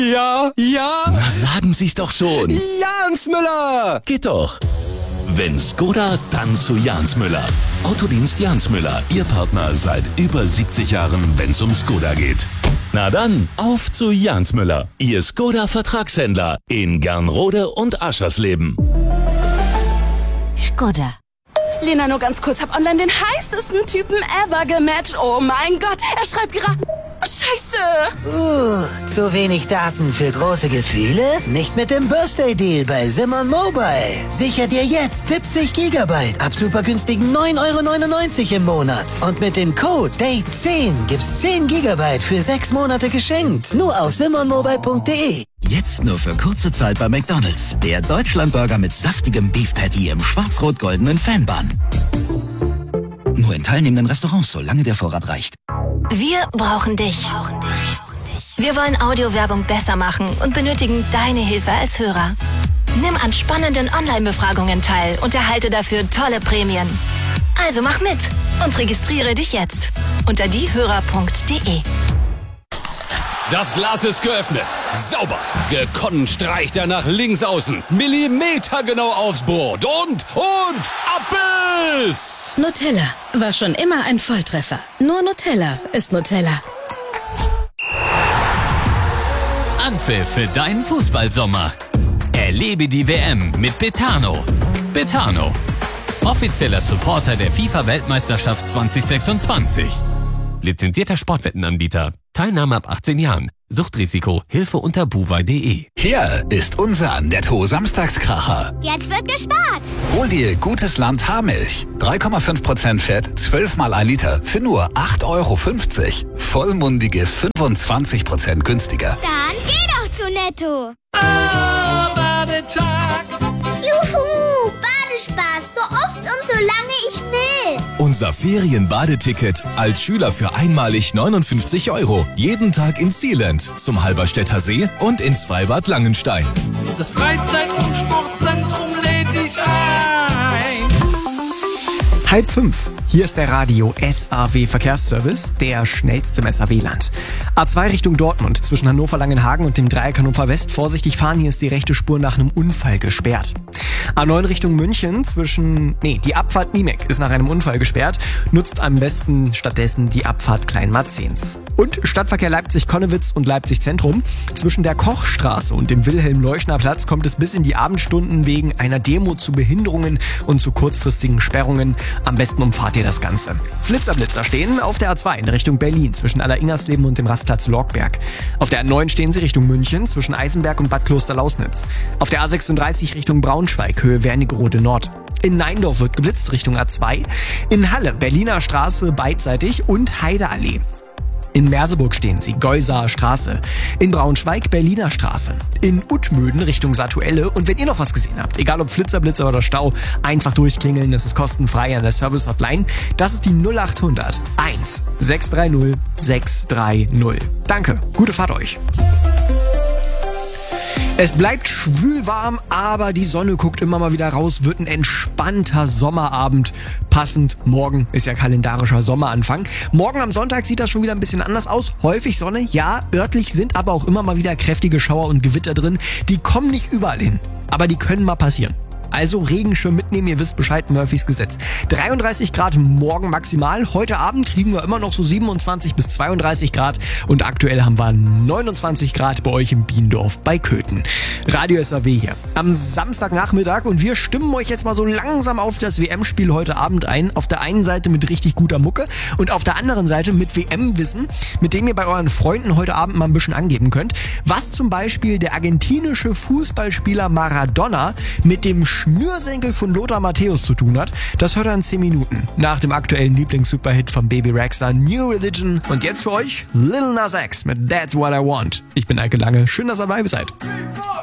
Ja. Na, sagen Sie's doch schon. Jans Müller! Geht doch. Wenn Skoda, dann zu Jans Müller. Autodienst Jans Müller, Ihr Partner seit über 70 Jahren, wenn's um Skoda geht. Na dann, auf zu Jans Müller, Ihr Skoda-Vertragshändler in Gernrode und Aschersleben. Skoda. Lena, nur ganz kurz, hab online den heißesten Typen ever gematcht. Oh mein Gott, er schreibt gerade... Scheiße! Zu wenig Daten für große Gefühle? Nicht mit dem Birthday Deal bei Simon Mobile. Sicher dir jetzt 70 GB ab super günstigen 9,99 € im Monat. Und mit dem Code DATE10 gibt's 10 GB für 6 Monate geschenkt. Nur auf simonmobile.de. Jetzt nur für kurze Zeit bei McDonald's. Der Deutschlandburger mit saftigem Beef Patty im schwarz-rot-goldenen Fanbun. Nur in teilnehmenden Restaurants, solange der Vorrat reicht. Wir brauchen dich. Wir wollen Audiowerbung besser machen und benötigen deine Hilfe als Hörer. Nimm an spannenden Online-Befragungen teil und erhalte dafür tolle Prämien. Also mach mit und registriere dich jetzt unter diehörer.de. Das Glas ist geöffnet. Sauber. Gekonnt streicht er nach links außen. Millimetergenau aufs Brot. Und Abbiss! Nutella war schon immer ein Volltreffer. Nur Nutella ist Nutella. Anpfiff für deinen Fußballsommer. Erlebe die WM mit Betano. Betano, offizieller Supporter der FIFA-Weltmeisterschaft 2026. Lizenzierter Sportwettenanbieter. Teilnahme ab 18 Jahren. Suchtrisiko. Hilfe unter buwei.de. Hier ist unser Netto-Samstagskracher. Jetzt wird gespart. Hol dir Gutes Land Haarmilch. 3,5% Fett, 12 mal 1 Liter für nur 8,50 €. Vollmundige 25% günstiger. Dann geh doch zu Netto. Juhu, Badespaß, so oft und so lange ich will. Unser Ferienbadeticket als Schüler für einmalig 59 €. Jeden Tag ins Sealand, zum Halberstädter See und ins Freibad Langenstein. Das Freizeit- und Sportzentrum lädt dich ein. 4:30. Hier ist der Radio SAW Verkehrsservice, der schnellste im SAW-Land. A2 Richtung Dortmund zwischen Hannover-Langenhagen und dem Dreieck Hannover West. Vorsichtig fahren, hier ist die rechte Spur nach einem Unfall gesperrt. A9 Richtung München die Abfahrt Niemek ist nach einem Unfall gesperrt. Nutzt am besten stattdessen die Abfahrt Kleinmarzens. Und Stadtverkehr Leipzig-Konnewitz und Leipzig Zentrum. Zwischen der Kochstraße und dem Wilhelm-Leuschner-Platz kommt es bis in die Abendstunden wegen einer Demo zu Behinderungen und zu kurzfristigen Sperrungen. Am besten umfahrt ihr das Ganze. Flitzer stehen auf der A2 in Richtung Berlin zwischen Aller-Ingersleben und dem Rastplatz Lorgberg. Auf der A9 stehen sie Richtung München zwischen Eisenberg und Bad Kloster-Lausnitz. Auf der A36 Richtung Braunschweig, Höhe Wernigerode Nord. In Neindorf wird geblitzt Richtung A2. In Halle, Berliner Straße beidseitig und Heideallee. In Merseburg stehen sie, Geusaer Straße. In Braunschweig, Berliner Straße. In Uttmöden Richtung Satuelle. Und wenn ihr noch was gesehen habt, egal ob Flitzer, Blitzer oder Stau, einfach durchklingeln. Das ist kostenfrei an der Service-Hotline. Das ist die 0800 1 630 630. Danke, gute Fahrt euch. Es bleibt schwül warm, aber die Sonne guckt immer mal wieder raus, wird ein entspannter Sommerabend. Passend, morgen ist ja kalendarischer Sommeranfang. Morgen am Sonntag sieht das schon wieder ein bisschen anders aus. Häufig Sonne, ja, örtlich sind aber auch immer mal wieder kräftige Schauer und Gewitter drin. Die kommen nicht überall hin, aber die können mal passieren. Also Regenschirm mitnehmen, ihr wisst Bescheid, Murphys Gesetz. 33 Grad morgen maximal. Heute Abend kriegen wir immer noch so 27 bis 32 Grad. Und aktuell haben wir 29 Grad bei euch im Biendorf bei Köthen. Radio SAW hier am Samstagnachmittag. Und wir stimmen euch jetzt mal so langsam auf das WM-Spiel heute Abend ein. Auf der einen Seite mit richtig guter Mucke und auf der anderen Seite mit WM-Wissen, mit dem ihr bei euren Freunden heute Abend mal ein bisschen angeben könnt. Was zum Beispiel der argentinische Fußballspieler Maradona mit dem Schnürsenkel von Lothar Matthäus zu tun hat, das hört ihr in 10 Minuten. Nach dem aktuellen Lieblings-Superhit von Baby Rexha, New Religion. Und jetzt für euch Lil Nas X mit That's What I Want. Ich bin Eike Lange. Schön, dass ihr dabei seid.